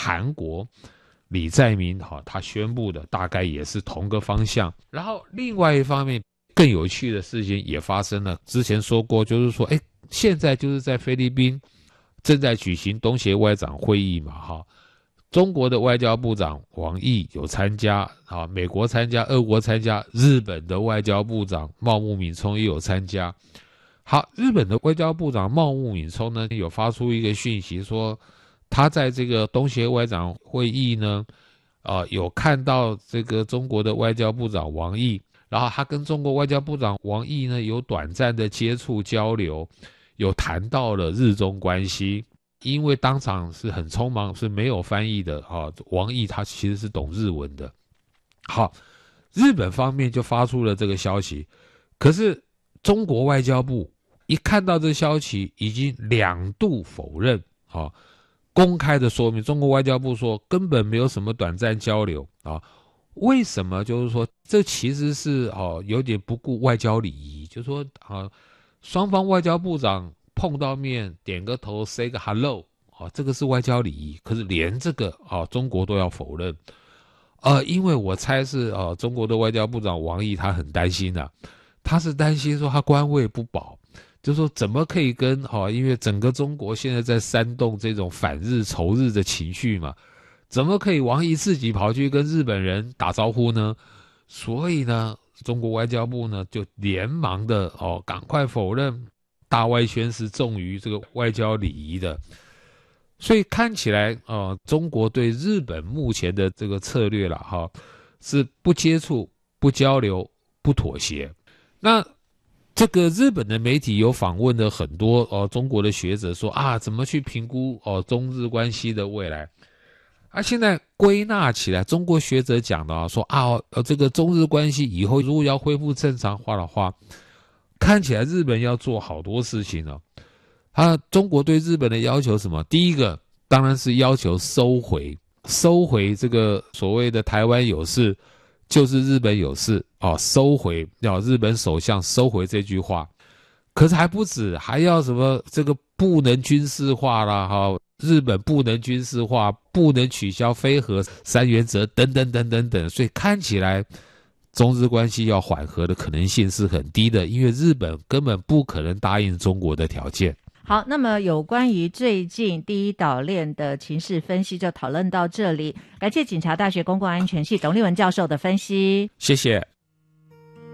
韩国李在明他宣布的大概也是同个方向。然后另外一方面更有趣的事情也发生了，之前说过，就是说现在就是在菲律宾正在举行东协外长会议嘛，中国的外交部长王毅有参加，美国参加，俄国参加，日本的外交部长茂木敏充也有参加。好，日本的外交部长茂木敏充呢有发出一个讯息说，他在这个东协外长会议呢，有看到这个中国的外交部长王毅，然后他跟中国外交部长王毅呢有短暂的接触交流，有谈到了日中关系。因为当场是很匆忙，是没有翻译的王毅他其实是懂日文的。好，日本方面就发出了这个消息，可是中国外交部一看到这消息，已经2度否认，公开的说明，中国外交部说根本没有什么短暂交流为什么？就是说这其实是有点不顾外交礼仪，就是说双方外交部长碰到面点个头 say 个 hello 这个是外交礼仪，可是连这个中国都要否认。因为我猜是中国的外交部长王毅他很担心他是担心说他官位不保，就是说怎么可以跟因为整个中国现在在煽动这种反日仇日的情绪嘛，怎么可以王毅自己跑去跟日本人打招呼呢？所以呢中国外交部呢就连忙的赶快否认，大外宣是重于这个外交礼仪的。所以看起来中国对日本目前的这个策略是不接触、不交流、不妥协。那这个日本的媒体有访问了很多中国的学者说怎么去评估中日关系的未来。现在归纳起来，中国学者讲的说这个中日关系以后如果要恢复正常化的话，看起来日本要做好多事情中国对日本的要求什么？第一个当然是要求收回这个所谓的台湾有事就是日本有事收回，要日本首相收回这句话。可是还不止，还要什么这个不能军事化啦日本不能军事化，不能取消非核3原则等等等等等。所以看起来中日关系要缓和的可能性是很低的，因为日本根本不可能答应中国的条件。 好，那么有关于最近第一岛链的情势分析就讨论到这里，感谢警察大学公共安全系董立文教授的分析， 谢谢。